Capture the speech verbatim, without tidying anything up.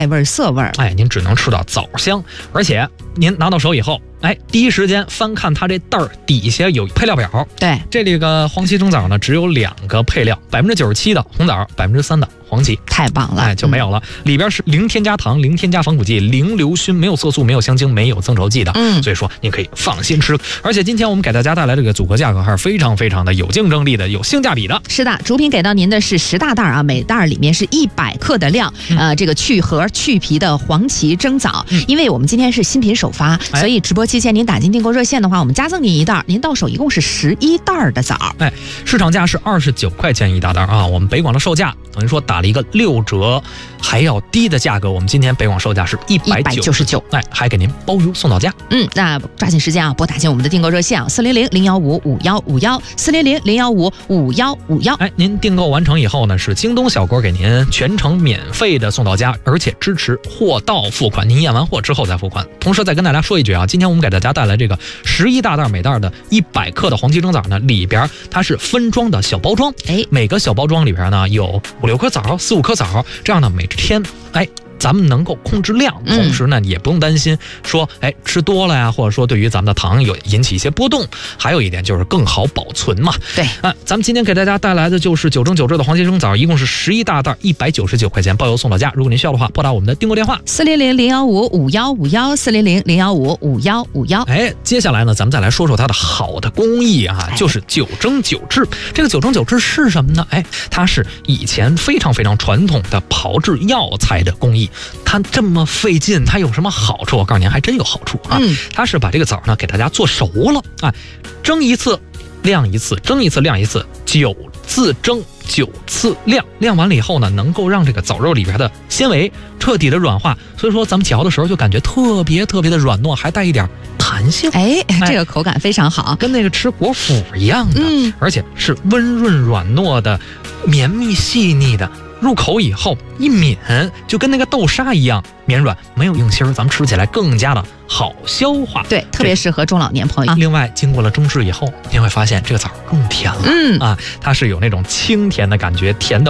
味涩味儿。 哎，您只能吃到枣香，而且您拿到手以后，哎，第一时间翻看它这袋儿底下有配料表。 对， 这里个黄芪蒸枣呢，只有两个配料，百分之九十七的红枣，百分之三的黄芪， 太棒了， 哎，就没有了。嗯、里边是零添加糖、零添加防腐剂、零硫熏，没有色素、没有香精、没有增稠剂的。嗯，所以说您可以放心吃。而且今天我们给大家带来这个组合价格还是非常非常的有竞争力的，有性价比的。 是的，主品给到您的是十大袋啊，每袋里面是一百克的量。嗯、呃，这个去核去皮的黄芪蒸枣，嗯、因为我们今天是新品首发，哎、所以直播期间您打进订购热线的话，我们加赠您一袋，您到手一共是十一袋的枣。 哎，市场价是二十九块钱一大袋啊，我们北广的售价等于说打了一个六折，还要低的价格。我们今天北广售价是一百九十九，哎，还给您包邮送到家。 嗯，那抓紧时间啊，拨打进我们的订购热线啊，四零零零幺五五幺五幺，四零零零幺五五幺五幺。 哎，您订购完成以后呢，是京东小锅给您全程免费的送到家，而且支持货到付款，您验完货之后再付款。同时再跟大家说一句啊，今天我们给大家带来这个十一大袋每袋的一百克的黄芪蒸枣呢，里边它是分装的小包装，哎，每个小包装里边呢有五六颗枣、四五颗枣，这样呢每天哎。咱们能够控制量，同时呢，也不用担心说，哎，吃多了呀，或者说对于咱们的糖有引起一些波动。还有一点就是更好保存嘛。 对， 啊，咱们今天给大家带来的就是九蒸九制的黄芪蒸枣，一共是十一大袋，一百九十九块钱，包邮送到家。如果您需要的话，拨打我们的订购电话四零零零幺五五幺五幺，四零零零幺五五幺五幺。 哎，接下来呢，咱们再来说说它的好的工艺啊，就是九蒸九制。这个九蒸九制是什么呢？哎，它是以前非常非常传统的炮制药材的工艺。它这么费劲，它有什么好处？我告诉您，还真有好处啊！嗯、它是把这个枣呢给大家做熟了啊，蒸一次晾一次，蒸一次晾一次，九次蒸九次晾，晾完了以后呢，能够让这个枣肉里边的纤维彻底的软化，所以说咱们嚼的时候就感觉特别特别的软糯，还带一点弹性。 哎，这个口感非常好， 跟那个吃果脯一样的，嗯、而且是温润软糯的、绵密细腻的。入口以后一抿，就跟那个豆沙一样绵软，没有硬芯儿，咱们吃起来更加的好消化。 对，特别适合中老年朋友。 另外，经过了蒸制以后，您会发现这个枣更甜了。嗯啊，它是有那种清甜的感觉，甜的